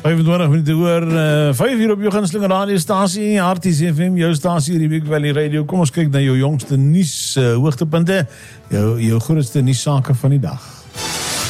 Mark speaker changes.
Speaker 1: 25 minute oor 5 uur op jou gunsteling radiostasie, Arties FM, jou stasie, Riebeek Valley Radio. Kom ons kyk na jou jongste nuus hoogtepunte, jou grootste nuussake van die dag.